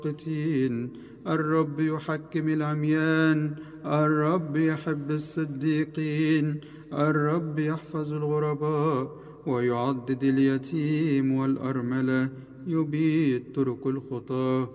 الرب يحكم العميان، الرب يحب الصديقين، الرب يحفظ الغرباء ويعضد اليتيم والأرملة، يبيد طرق الخطاة.